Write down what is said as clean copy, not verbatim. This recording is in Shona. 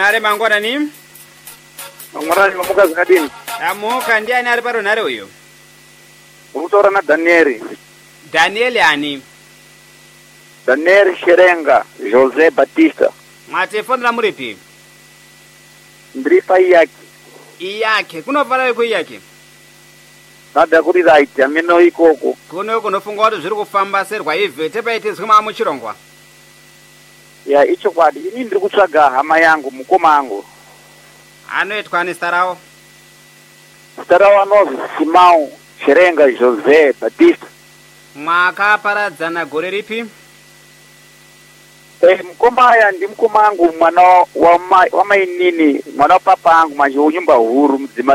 runhare mangwanani? Mangwanani mamuka zakadini? Amuka, ndiani ari parunhare uyu? Urikutaura naDanieri. Danieli ani? Daniel Sherenga Jose Batista. Mwatefonera muripi? Ndiri paiyake. Iyake, kunofanira kuiyake? Nada kuri right, amino ikoko. Kuno kunofunga kuti zviri kufamba serwaivhete paitezwe maamuchirongwa? Ya, icho kwadi. Ini ndiri kutsvaga hama yangu, mukoma angu. Anoitwa ani zita rawo? Zita rawo anozwi Simão Sherenga Jose Batista. Mwakaparadzana gore ripi? Mukoma aya ndi mukoma angu, mwana wa mainini, mwana wa papa angu, manje unyumba huru mdzima